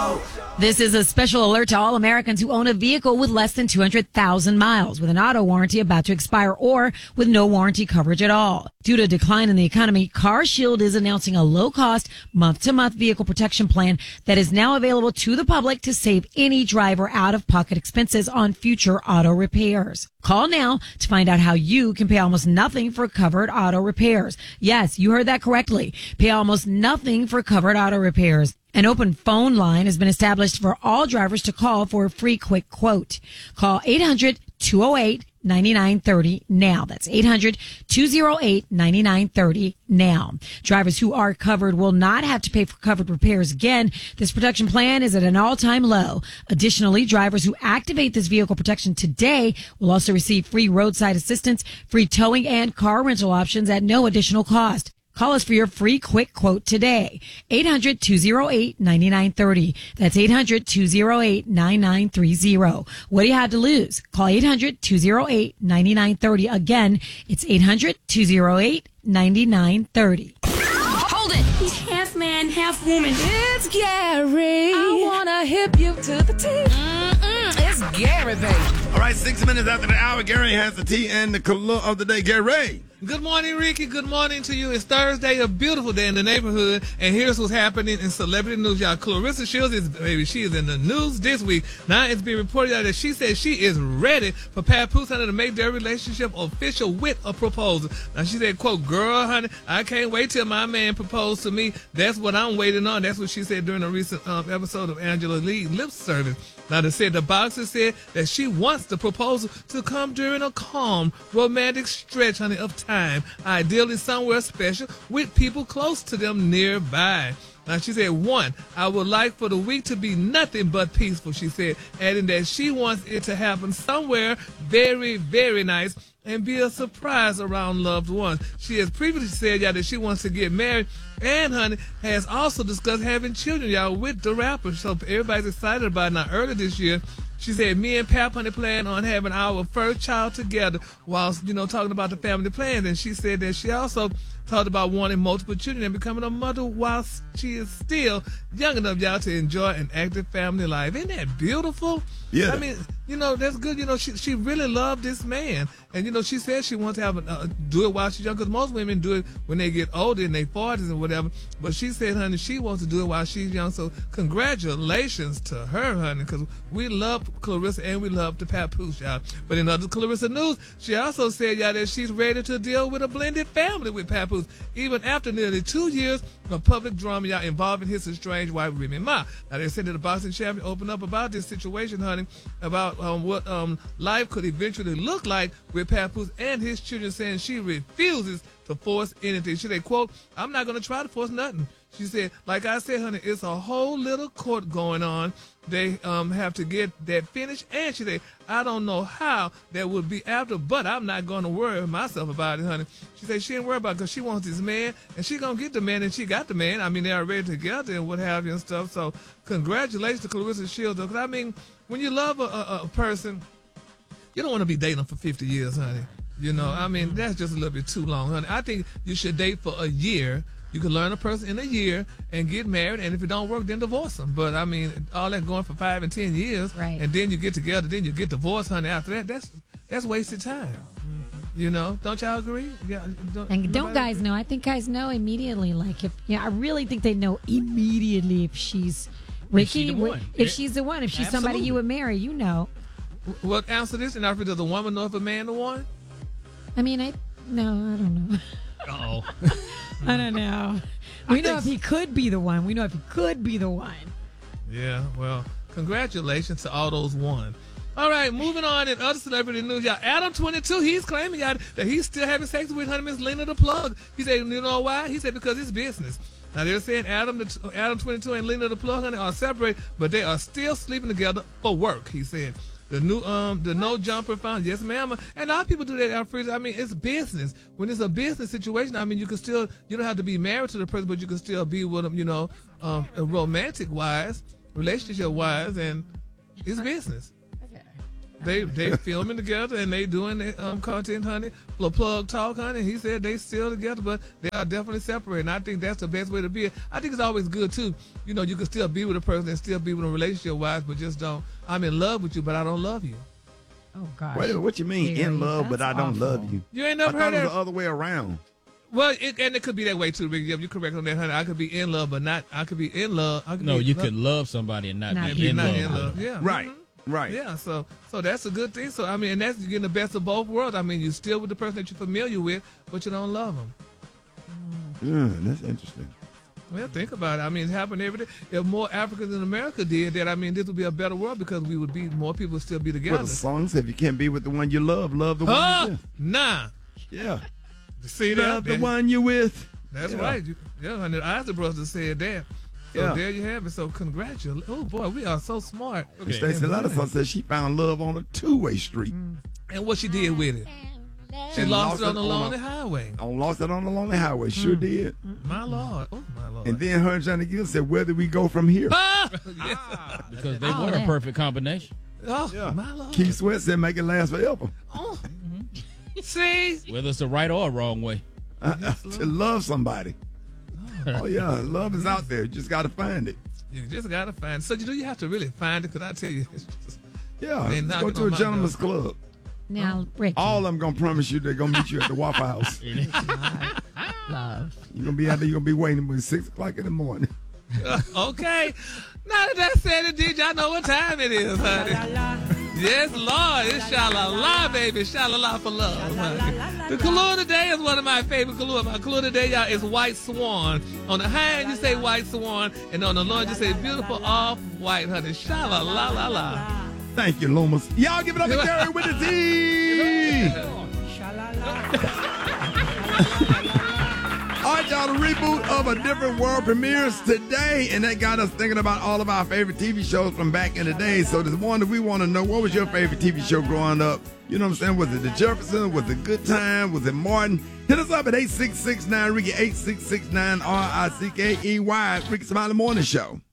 This is a special alert to all Americans who own a vehicle with less than 200,000 miles, with an auto warranty about to expire, or with no warranty coverage at all. Due to a decline in the economy, CarShield is announcing a low-cost, month-to-month vehicle protection plan that is now available to the public to save any driver out-of-pocket expenses on future auto repairs. Call now to find out how you can pay almost nothing for covered auto repairs. Yes, you heard that correctly. Pay almost nothing for covered auto repairs. An open phone line has been established for all drivers to call for a free quick quote. Call 800-208-9930 now. That's 800-208-9930 now. Drivers who are covered will not have to pay for covered repairs again. This protection plan is at an all-time low. Additionally, drivers who activate this vehicle protection today will also receive free roadside assistance, free towing, and car rental options at no additional cost. Call us for your free quick quote today. 800-208-9930. That's 800-208-9930. What do you have to lose? Call 800-208-9930. Again, it's 800-208-9930. Hold it! He's half man, half woman. It's Gary. I wanna hip you to the T. It's Gary, baby. All right, 6 minutes after the hour, Gary has the tea and the color of the day. Gary. Good morning, Ricky. Good morning to you. It's Thursday, a beautiful day in the neighborhood, and here's what's happening in celebrity news, y'all. Clarissa Shields she is in the news this week. Now it's being reported out that she says she is ready for Papoose Honey to make their relationship official with a proposal. Now she said, quote, "Girl, honey, I can't wait till my man proposed to me. That's what I'm waiting on." That's what she said during a recent episode of Angela Lee Lip Service. Now, they said the boxer said that she wants the proposal to come during a calm, romantic stretch, honey, of time, ideally somewhere special with people close to them nearby. Now, she said, one, I would like for the week to be nothing but peaceful, she said, adding that she wants it to happen somewhere very, very nice and be a surprise around loved ones. She has previously said, y'all, that she wants to get married, and, honey, has also discussed having children, y'all, with the rapper. So everybody's excited about it. Now, earlier this year, she said, me and Pap, honey, plan on having our first child together whilst, talking about the family plans. And she said that she also talked about wanting multiple children and becoming a mother while she is still young enough, y'all, to enjoy an active family life. Isn't that beautiful? Yeah. I mean, that's good. She really loved this man. And, she said she wants to have do it while she's young, because most women do it when they get older in their 40s and whatever. But she said, honey, she wants to do it while she's young. So congratulations to her, honey, because we love Clarissa and we love the Papoose, y'all. But in other Clarissa news, she also said, y'all, that she's ready to deal with a blended family with Papoose, even after nearly 2 years of public drama, y'all, involving his estranged wife, Remy Ma. Now, they said that the boxing champion opened up about this situation, honey, about what life could eventually look like with Papoose and his children, saying she refuses to force anything. She said, quote, I'm not going to try to force nothing. She said, like I said, honey, it's a whole little court going on. They have to get that finished. And she said, I don't know how that would be after, but I'm not going to worry myself about it, honey. She said she didn't worry about it because she wants this man, and she going to get the man, and she got the man. I mean, they are already together and what have you and stuff. So congratulations to Clarissa Shields. Because, I mean, when you love a person, you don't want to be dating them for 50 years, honey. I mean, that's just a little bit too long, honey. I think you should date for a year. You can learn a person in a year and get married, and if it don't work, then divorce them. But, I mean, all that going for 5 and 10 years, right, and then you get together, then you get divorced, honey, after that, that's wasted time. Don't y'all agree? Yeah. Don't guys know? I think guys know immediately. Like, I really think they know immediately if she's Ricky, if she's the one, if she's somebody you would marry, Well, answer this, and does a woman know if a man the one? I mean, I don't know. Uh-oh. I don't know. We know if he could be the one. Yeah, well, congratulations to all those one. All right, moving on in other celebrity news, y'all. Adam 22, he's claiming, y'all, that he's still having sex with honey Miss Lena the Plug. He said, you know why? He said because it's business. Now, they're saying Adam 22 and Lena the Plug, honey, are separated, but they are still sleeping together for work, he said. The new, the no jumper found, yes, ma'am. And a lot of people do that, Alfred. I mean, it's business. When it's a business situation, I mean, you don't have to be married to the person, but you can still be with them, romantic wise, relationship wise, and it's business. Okay. They filming together and they doing their content, honey. Plug talk, honey. He said they still together, but they are definitely separated. And I think that's the best way to be. I think it's always good too. You know, you can still be with a person and still be with a relationship wise, but just don't. I'm in love with you, but I don't love you. Oh gosh. Wait a minute, what you mean in love, but I don't love you? You ain't never I thought heard it was that? the other way around. Well, and it could be that way too, Big Jim. You're correct on that, honey. I could be in love, but not. I could be in love. Could love somebody and not be in love. Yeah. Right. Mm-hmm. Right. Yeah. So that's a good thing. So I mean, and that's getting the best of both worlds. I mean, you're still with the person that you're familiar with, but you don't love them. That's interesting. Well, think about it. I mean, it happened every day. If more Africans in America did that, I mean, this would be a better world because we would be more people would still be together. Well, the song said if you can't be with the one you love the one you're with. Nah. Yeah. See Love that? the one you're with. That's right. And the Isaac brothers said that. So there you have it. So congratulations. Oh, boy, we are so smart. Okay. Stacey Lattiser said she found love on a two-way street. And what she did with it? She lost it on the lonely highway. Lost it on the lonely highway. Sure did. My Lord. Oh, my Lord. And then her and Johnny Gill said, where do we go from here? Because they were a perfect combination. Oh, Yeah. my Lord. Keith Sweat said, make it last forever. Oh. See? Whether it's the right or wrong way. To love somebody. Oh, yeah. Love is out there. You just got to find it. You just got to find it. So you have to really find it because I tell you. It's just, Yeah. They Let's knock go it to on a my gentleman's door. club. Now, Ricky. All of them going to promise you they're going to meet you at the Waffle House. Love. You're going to be out there. You're going to be waiting until 6 o'clock in the morning. Okay. Now that said it, did y'all know what time it is, honey? Yes, Lord. It's sha-la-la, baby. Sha-la-la for love, honey. The color today is one of my favorite color. My color today, y'all, is White Swan. On the high end, you say White Swan, and on the low end, you say beautiful off-white, honey. Sha-la-la-la-la. Thank you, Loomis. Y'all give it up to Gary with the T. All right, y'all, the reboot of A Different World premieres today, and that got us thinking about all of our favorite TV shows from back in the day. So this morning, we want to know, what was your favorite TV show growing up? You know what I'm saying? Was it The Jeffersons? Was it Good Time? Was it Martin? Hit us up at 866-9-RICKY, 866-9-RICKEY, Ricky Smiley Morning Show.